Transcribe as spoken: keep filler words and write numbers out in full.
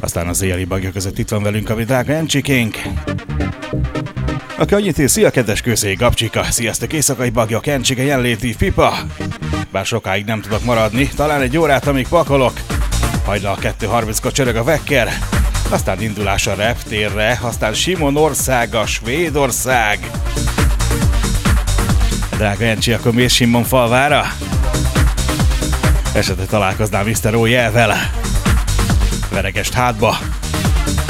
Aztán az éjjeli bagja között itt van velünk a mi drága Encsikénk, aki annyit ír, szia kedves kőszék Gabcsika, sziasztok éjszakai bagyok, Encsike, jelenléti pipa. Bár sokáig nem tudok maradni, talán egy órát, amíg pakolok. Hajnal kettő harminckor csörög a vekker, aztán indulás a reptérre, aztán Simonország, a Svédország. Drága Encsi, akkor miért Simon falvára? Esetleg találkoznám miszter Ójelvel. Veregest hátba.